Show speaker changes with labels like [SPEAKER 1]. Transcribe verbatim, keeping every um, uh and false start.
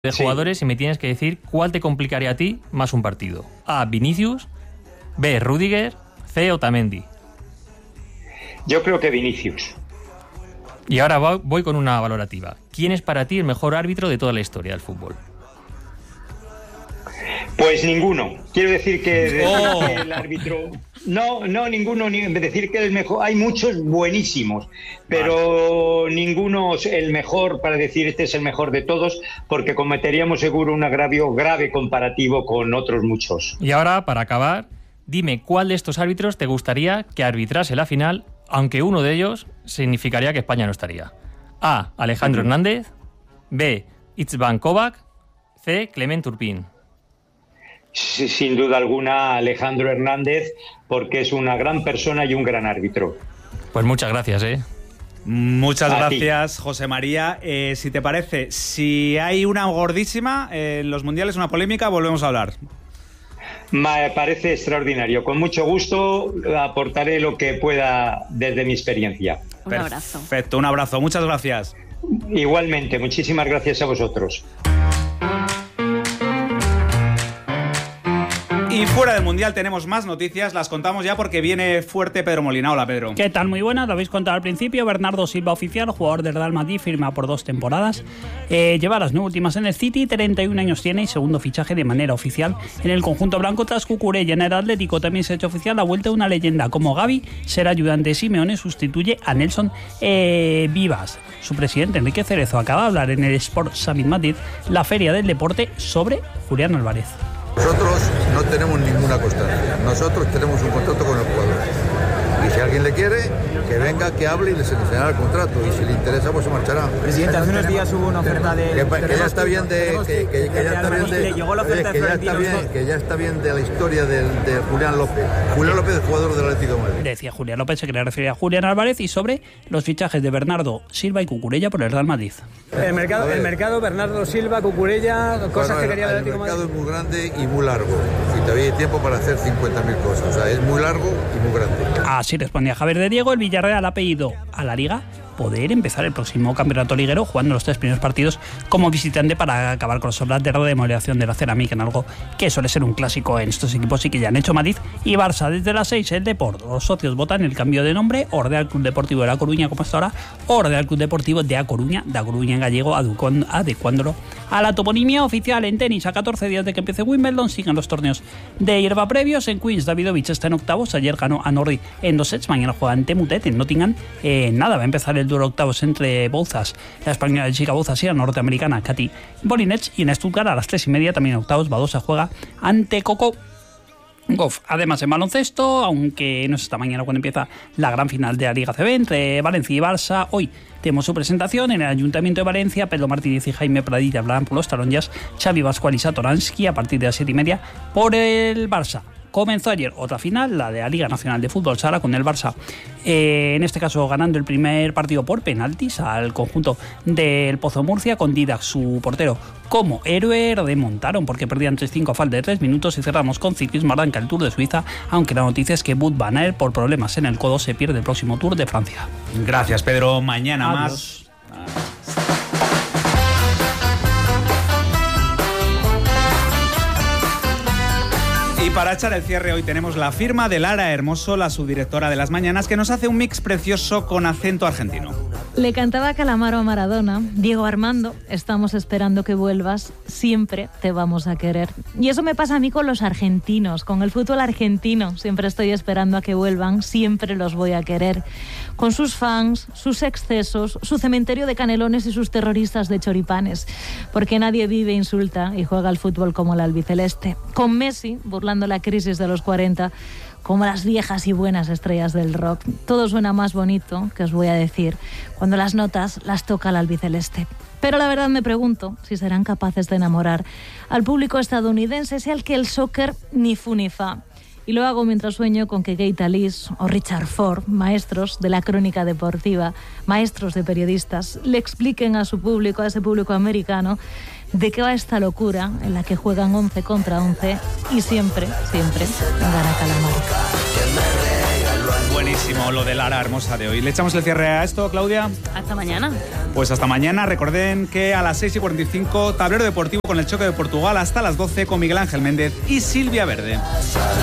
[SPEAKER 1] de jugadores sí. Y me tienes que decir cuál te complicaría a ti más un partido. A, Vinicius, B, Rudiger, C, Otamendi.
[SPEAKER 2] Yo creo que Vinicius.
[SPEAKER 1] Y ahora voy con una valorativa. ¿Quién es para ti el mejor árbitro de toda la historia del fútbol?
[SPEAKER 2] Pues ninguno. Quiero decir que,
[SPEAKER 1] oh.
[SPEAKER 2] que el árbitro... No, no, ninguno. Ni decir que el mejor... Hay muchos buenísimos, pero vale. Ninguno es el mejor para decir este es el mejor de todos, porque cometeríamos seguro un agravio grave comparativo con otros muchos.
[SPEAKER 1] Y ahora, para acabar, dime cuál de estos árbitros te gustaría que arbitrase la final, aunque uno de ellos significaría que España no estaría. A, Alejandro uh-huh. Hernández. B, István Kovac. C, Clement Turpin.
[SPEAKER 2] Sí, sin duda alguna Alejandro Hernández, porque es una gran persona y un gran árbitro.
[SPEAKER 1] Pues muchas gracias, ¿eh?
[SPEAKER 3] Muchas a gracias, ti. José María. Eh, si te parece, si hay una gordísima eh, en los mundiales, una polémica, volvemos a hablar.
[SPEAKER 2] Me parece extraordinario. Con mucho gusto aportaré lo que pueda desde mi experiencia.
[SPEAKER 4] Un abrazo.
[SPEAKER 3] Perfecto, un abrazo. Muchas gracias.
[SPEAKER 2] Igualmente, muchísimas gracias a vosotros.
[SPEAKER 3] Y fuera del Mundial tenemos más noticias, las contamos ya porque viene fuerte Pedro Molina. Hola, Pedro.
[SPEAKER 5] ¿Qué tal? Muy buenas, lo habéis contado al principio. Bernardo Silva oficial, jugador del Real Madrid, firma por dos temporadas. Eh, lleva las nueve últimas en el City, treinta y un años tiene y segundo fichaje de manera oficial en el conjunto blanco tras Cucurella. En el Atlético también se ha hecho oficial la vuelta de una leyenda como Gavi, será ayudante de Simeone, sustituye a Nelson eh, Vivas. Su presidente Enrique Cerezo acaba de hablar en el Sport Summit Madrid, la feria del deporte, sobre Julián Álvarez.
[SPEAKER 6] Nosotros no tenemos ninguna constancia. Nosotros tenemos un contrato con el jugador. Y si alguien le quiere, que venga, que hable y les enseñará el contrato. Y si le interesa, pues se marchará.
[SPEAKER 7] Presidente, hace unos días hubo una oferta de...
[SPEAKER 6] Que, que ya está bien de... Que, que, que ya está bien de...
[SPEAKER 7] Le llegó la oferta de
[SPEAKER 6] que, ya está bien, que ya está bien de la historia de, de Julián López. Julián López es jugador del Atlético de Madrid.
[SPEAKER 5] Decía Julián López, se quería referir a Julián Álvarez, y sobre los fichajes de Bernardo Silva y Cucurella por el Real Madrid.
[SPEAKER 7] El mercado, el mercado Bernardo Silva, Cucurella, cosas bueno, que quería el Atlético de Madrid.
[SPEAKER 6] El mercado es muy grande y muy largo. Y todavía hay tiempo para hacer cincuenta mil cosas. O sea, es muy largo y muy grande.
[SPEAKER 5] Así respondía Javier de Diego. El Villarreal ha pedido a la Liga poder empezar el próximo campeonato liguero jugando los tres primeros partidos como visitante para acabar con los obras de remodelación de la cerámica, en algo que suele ser un clásico en estos equipos y que ya han hecho Madrid y Barça. Desde las seis, el Deport. Los socios votan el cambio de nombre, Ordeal Club Deportivo de La Coruña, como hasta ahora, Ordeal Club Deportivo de A Coruña, de A Coruña en gallego, adecuándolo a la toponimia oficial. En tenis, a catorce días de que empiece Wimbledon, siguen los torneos de hierba previos. En Queens, Davidovich está en octavos, ayer ganó a Norrie en dos sets, mañana juega ante Mutet en Nottingham. Eh, nada, va a empezar el duelo octavos entre Bouzas, la española de chica Bouzas y la norteamericana Katy Bolinets, y en Stuttgart a las tres y media también octavos Badosa juega ante Coco Gauff. Además, en baloncesto, aunque no es esta mañana cuando empieza la gran final de la Liga C B entre Valencia y Barça, hoy tenemos su presentación en el Ayuntamiento de Valencia. Pedro Martínez y Jaime Pradilla hablarán por los taronjas, Xavi Pascual y Satoransky a partir de las siete y media por el Barça. Comenzó ayer otra final, la de la Liga Nacional de Fútbol Sala, con el Barça, eh, en este caso ganando el primer partido por penaltis al conjunto del Pozo Murcia, con Didac, su portero, como héroe. Remontaron porque perdían tres cinco a falta de tres minutos, y cerramos con ciclismo. Arranca el Tour de Suiza, aunque la noticia es que Wout van Aert, por problemas en el codo, se pierde el próximo Tour de Francia.
[SPEAKER 3] Gracias, Pedro. Mañana
[SPEAKER 5] Adiós.
[SPEAKER 3] Más. Y para echar el cierre hoy tenemos la firma de Lara Hermoso, la subdirectora de Las Mañanas, que nos hace un mix precioso con acento argentino.
[SPEAKER 8] Le cantaba Calamaro a Maradona: Diego Armando, estamos esperando que vuelvas, siempre te vamos a querer. Y eso me pasa a mí con los argentinos, con el fútbol argentino. Siempre estoy esperando a que vuelvan, siempre los voy a querer. Con sus fans, sus excesos, su cementerio de canelones y sus terroristas de choripanes. Porque nadie vive, insulta y juega al fútbol como el albiceleste. Con Messi, burlando la crisis de los cuarenta, como las viejas y buenas estrellas del rock. Todo suena más bonito, que os voy a decir, cuando las notas las toca el albiceleste. Pero la verdad me pregunto si serán capaces de enamorar al público estadounidense, ese al que el soccer ni fu ni fa. Y lo hago mientras sueño con que Gay Talís o Richard Ford, maestros de la crónica deportiva, maestros de periodistas, le expliquen a su público, a ese público americano, de qué va esta locura en la que juegan once contra once y siempre, siempre gana Calamaro.
[SPEAKER 3] Buenísimo lo de Lara Hermosa de hoy. ¿Le echamos el cierre a esto, Claudia?
[SPEAKER 4] Hasta mañana.
[SPEAKER 3] Pues hasta mañana. Recuerden que a las seis y cuarenta y cinco, tablero deportivo con el choque de Portugal hasta las doce con Miguel Ángel Méndez y Silvia Verde.